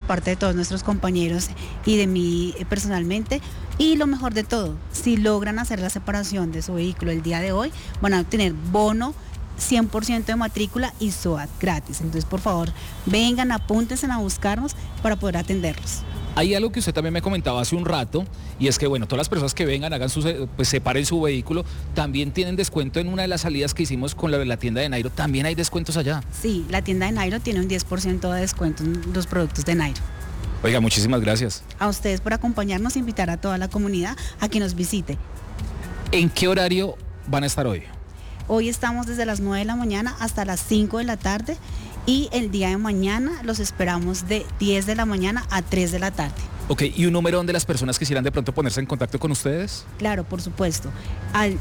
parte de todos nuestros compañeros y de mí personalmente. Y lo mejor de todo, si logran hacer la separación de su vehículo el día de hoy, van a obtener bono 100% de matrícula y SOAT gratis. Entonces, por favor, vengan, apúntense a buscarnos para poder atenderlos. Hay algo que usted también me comentaba hace un rato, y es que, bueno, todas las personas que vengan, pues separen su vehículo, también tienen descuento en una de las salidas que hicimos con la tienda de Nairo. ¿También hay descuentos allá? Sí, la tienda de Nairo tiene un 10% de descuento en los productos de Nairo. Oiga, muchísimas gracias. A ustedes por acompañarnos, invitar a toda la comunidad a que nos visite. ¿En qué horario van a estar hoy? Hoy estamos desde las 9 de la mañana hasta las 5 de la tarde. Y el día de mañana los esperamos de 10 de la mañana a 3 de la tarde. Ok, ¿y un número donde las personas quisieran de pronto ponerse en contacto con ustedes? Claro, por supuesto. Al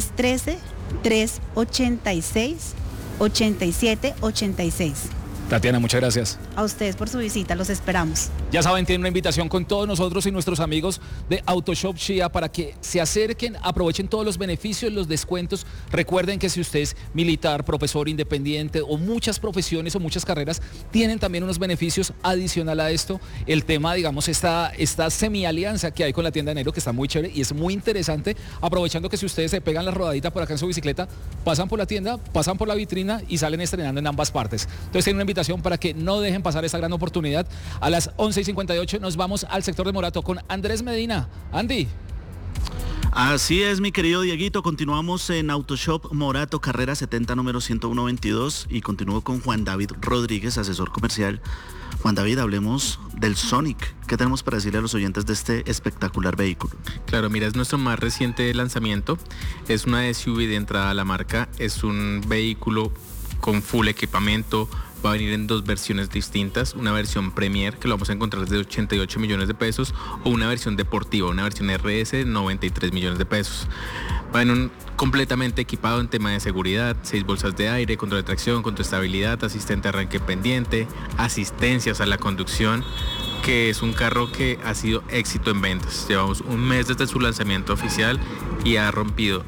313-386-8786. Tatiana, muchas gracias. A ustedes por su visita, los esperamos. Ya saben, tienen una invitación con todos nosotros y nuestros amigos de Autoshop Shia para que se acerquen, aprovechen todos los beneficios, los descuentos. Recuerden que si usted es militar, profesor independiente o muchas profesiones o muchas carreras, tienen también unos beneficios adicional a esto. El tema, digamos, esta semi-alianza que hay con la tienda de Nairo, que está muy chévere y es muy interesante, aprovechando que si ustedes se pegan la rodadita por acá en su bicicleta, pasan por la tienda, pasan por la vitrina y salen estrenando en ambas partes. Entonces tienen una invitación para que no dejen pasar esta gran oportunidad. A las 11:58 nos vamos al sector de Morato con Andrés Medina. Andy. Así es, mi querido Dieguito, continuamos en Autoshop Morato, carrera 70, número 10122, y continúo con Juan David Rodríguez, asesor comercial. Juan David, hablemos del Sonic. ¿Qué tenemos para decirle a los oyentes de este espectacular vehículo? Claro, mira, es nuestro más reciente lanzamiento. Es una SUV de entrada a la marca. Es un vehículo con full equipamiento. Va a venir en dos versiones distintas, una versión Premier que lo vamos a encontrar desde 88 millones de pesos o una versión deportiva, una versión RS de 93 millones de pesos. Va en completamente equipado en tema de seguridad, 6 bolsas de aire, control de tracción, control de estabilidad, asistente de arranque pendiente, asistencias a la conducción, que es un carro que ha sido éxito en ventas. Llevamos un mes desde su lanzamiento oficial y ha roto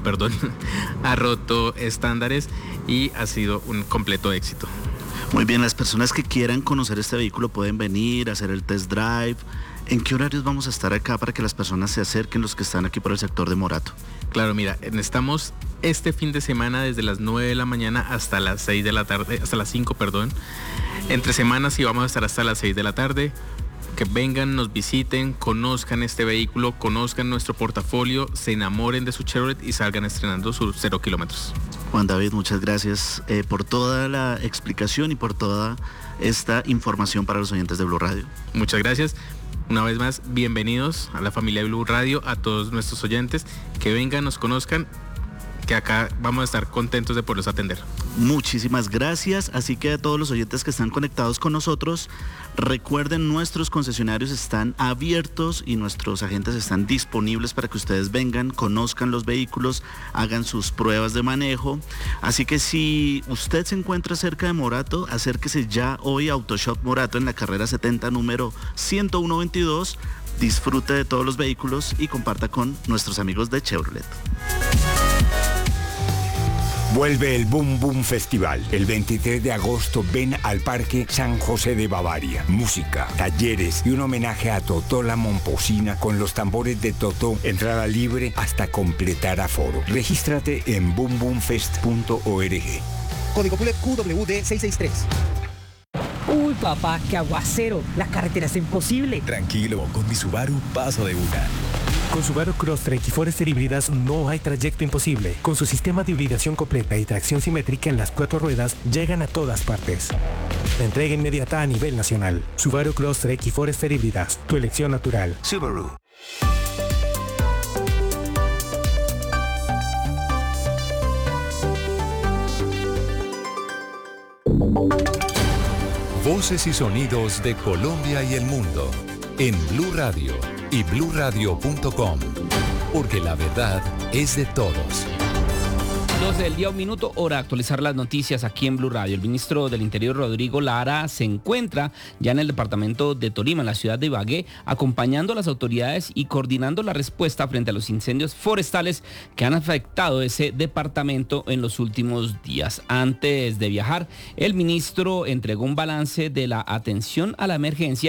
estándares y ha sido un completo éxito. Muy bien, las personas que quieran conocer este vehículo pueden venir a hacer el test drive. ¿En qué horarios vamos a estar acá para que las personas se acerquen, los que están aquí por el sector de Morato? Claro, mira, estamos este fin de semana desde las 9 de la mañana hasta las 6 de la tarde, hasta las 5, perdón. Entre semanas sí vamos a estar hasta las 6 de la tarde. Que vengan, nos visiten, conozcan este vehículo, conozcan nuestro portafolio, se enamoren de su Chevrolet y salgan estrenando sus 0 kilómetros. Juan David, muchas gracias por toda la explicación y por toda esta información para los oyentes de Blue Radio. Muchas gracias. Una vez más, bienvenidos a la familia de Blue Radio, a todos nuestros oyentes, que vengan, nos conozcan, que acá vamos a estar contentos de poderlos atender. Muchísimas gracias, así que a todos los oyentes que están conectados con nosotros, recuerden, nuestros concesionarios están abiertos y nuestros agentes están disponibles para que ustedes vengan, conozcan los vehículos, hagan sus pruebas de manejo. Así que si usted se encuentra cerca de Morato, acérquese ya hoy a Autoshop Morato en la carrera 70, número 10122, disfrute de todos los vehículos y comparta con nuestros amigos de Chevrolet. Vuelve el Boom Boom Festival. El 23 de agosto ven al Parque San José de Bavaria. Música, talleres y un homenaje a Totó la Momposina con los tambores de Totó. Entrada libre hasta completar aforo. Regístrate en boomboomfest.org. Código PULEP QWD 663. Uy, papá, qué aguacero. La carretera es imposible. Tranquilo, con mi Subaru paso de una. Con Subaru Crosstrek y Forester híbridas no hay trayecto imposible. Con su sistema de hibridación completa y tracción simétrica en las 4 ruedas, llegan a todas partes. La entrega inmediata a nivel nacional. Subaru Crosstrek y Forester híbridas, tu elección natural. Subaru. Voces y sonidos de Colombia y el mundo en Blue Radio y bluradio.com, porque la verdad es de todos. 12 del día, 1 minuto, hora de actualizar las noticias aquí en Blue Radio. El ministro del Interior, Rodrigo Lara, se encuentra ya en el departamento de Tolima, en la ciudad de Ibagué, acompañando a las autoridades y coordinando la respuesta frente a los incendios forestales que han afectado ese departamento en los últimos días. Antes de viajar, el ministro entregó un balance de la atención a la emergencia